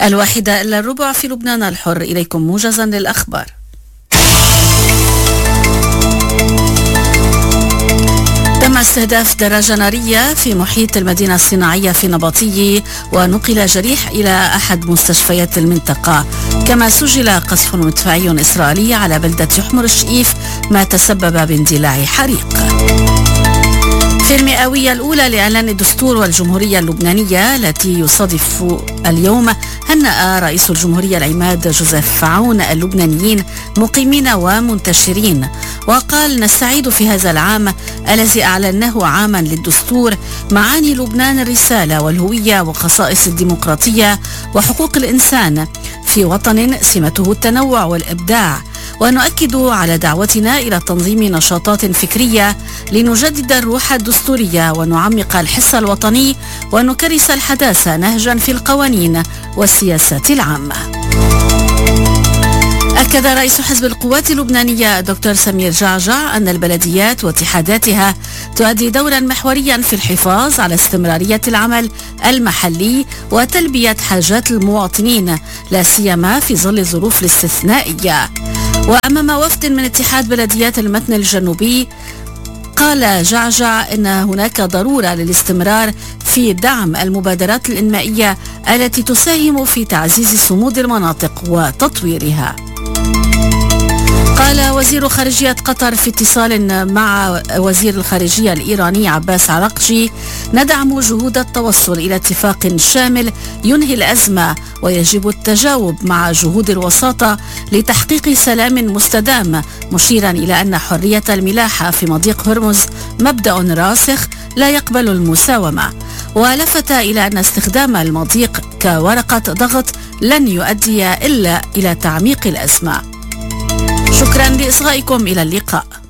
1:15 في لبنان الحر. إليكم موجزا للأخبار. تم استهداف دراجة نارية في محيط المدينة الصناعية في نبطية، ونقل جريح إلى أحد مستشفيات المنطقة. كما سجل قصف مدفعي إسرائيلي على بلدة يحمر الشئيف، ما تسبب باندلاع حريق. في المئوية الأولى لإعلان الدستور والجمهورية اللبنانية التي يصادف اليوم، هنأ رئيس الجمهورية العماد جوزيف عون اللبنانيين مقيمين ومنتشرين، وقال: نستعيد في هذا العام الذي أعلناه عاما للدستور معاني لبنان الرسالة والهوية وخصائص الديمقراطية وحقوق الإنسان في وطن سمته التنوع والإبداع، ونؤكد على دعوتنا إلى تنظيم نشاطات فكرية لنجدد الروح الدستورية ونعمق الحس الوطني ونكرس الحداثة نهجا في القوانين والسياسات العامة. أكد رئيس حزب القوات اللبنانية الدكتور سمير جعجع أن البلديات واتحاداتها تؤدي دورا محوريا في الحفاظ على استمرارية العمل المحلي وتلبية حاجات المواطنين، لا سيما في ظل الظروف الاستثنائية. وأمام وفد من اتحاد بلديات المتن الجنوبي، قال جعجع إن هناك ضرورة للاستمرار في دعم المبادرات الإنمائية التي تساهم في تعزيز صمود المناطق وتطويرها. قال وزير خارجية قطر في اتصال مع وزير الخارجية الإيراني عباس عراقجي: ندعم جهود التوصل إلى اتفاق شامل ينهي الأزمة، ويجب التجاوب مع جهود الوساطة لتحقيق سلام مستدام، مشيرا إلى أن حرية الملاحة في مضيق هرمز مبدأ راسخ لا يقبل المساومة. ولفت إلى أن استخدام المضيق كورقة ضغط لن يؤدي إلا إلى تعميق الأزمة. شكرا لإصغائكم، إلى اللقاء.